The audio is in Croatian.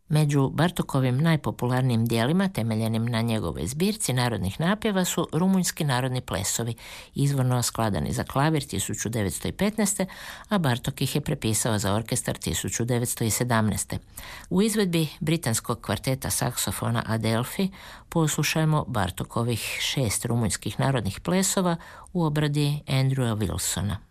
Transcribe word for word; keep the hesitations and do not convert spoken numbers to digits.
Među Bartokovim najpopularnijim dijelima, temeljenim na njegovoj zbirci narodnih napjeva, su rumunjski narodni plesovi, izvorno skladani za klavir tisuću devetsto petnaeste. a Bartok ih je prepisao za orkestar tisuću devetsto sedamnaeste. U izvedbi britanskog kvarteta saksofona Adelphi poslušajmo Bartokovih šest rumunjskih narodnih plesova u obradi Andrewa Wilsona.